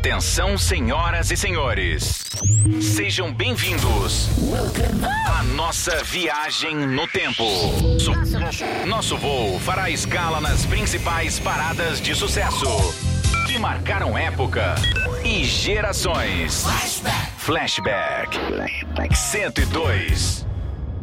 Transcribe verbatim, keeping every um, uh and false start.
Atenção, senhoras e senhores. Sejam bem-vindos à nossa viagem no tempo. Su- Nosso voo fará escala nas principais paradas de sucesso que marcaram época e gerações. Flashback. Flashback cento e dois.